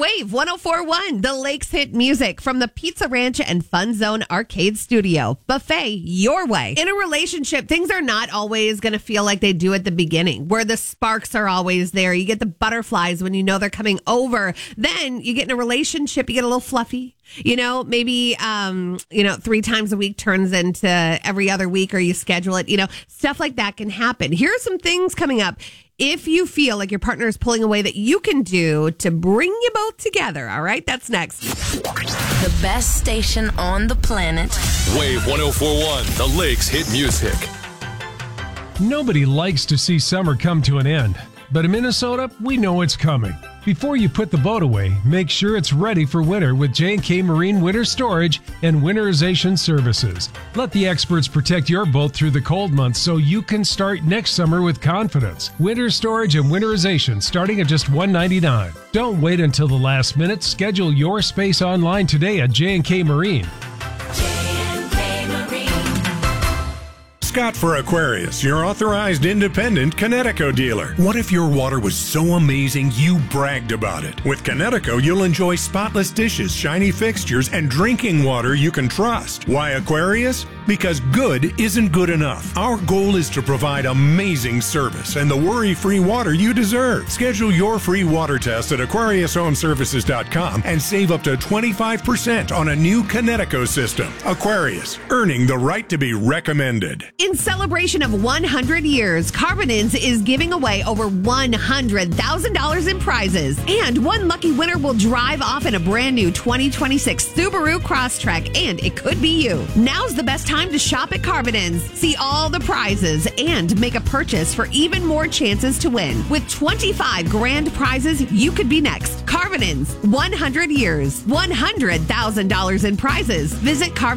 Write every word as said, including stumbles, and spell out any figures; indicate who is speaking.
Speaker 1: Wave one oh four point one, the Lakes hit music from the Pizza Ranch and Fun Zone Arcade Studio. Buffet your way. In a relationship, things are not always going to feel like they do at the beginning, where the sparks are always there. You get the butterflies when you know they're coming over. Then you get in a relationship, you get a little fluffy. You know, maybe, um, you know, three times a week turns into every other week, or you schedule it. You know, stuff like that can happen. Here are some things coming up. If you feel like your partner is pulling away, that you can do to bring you both together. All right, that's next.
Speaker 2: The best station on the planet.
Speaker 3: Wave one oh four point one, the Lakes hit music.
Speaker 4: Nobody likes to see summer come to an end, but in Minnesota, we know it's coming. Before you put the boat away, make sure it's ready for winter with J and K Marine Winter Storage and Winterization Services. Let the experts protect your boat through the cold months so you can start next summer with confidence. Winter storage and winterization starting at just one hundred ninety-nine dollars. Don't wait until the last minute. Schedule your space online today at J and K Marine.
Speaker 5: Scott for Aquarius, your authorized independent Connecticut dealer. What if your water was so amazing you bragged about it? With Connecticut, you'll enjoy spotless dishes, shiny fixtures, and drinking water you can trust. Why Aquarius? Because good isn't good enough. Our goal is to provide amazing service and the worry-free water you deserve. Schedule your free water test at Aquarius Home Services dot com and save up to twenty-five percent on a new Connecticut system. Aquarius, earning the right to be recommended.
Speaker 1: In celebration of one hundred years, Carbonins is giving away over one hundred thousand dollars in prizes. And one lucky winner will drive off in a brand new twenty twenty-six Subaru Crosstrek, and it could be you. Now's the best time to shop at Carbonins. See all the prizes and make a purchase for even more chances to win. With twenty-five grand prizes, you could be next. Carbonins, one hundred years, one hundred thousand dollars in prizes. Visit Carbonins.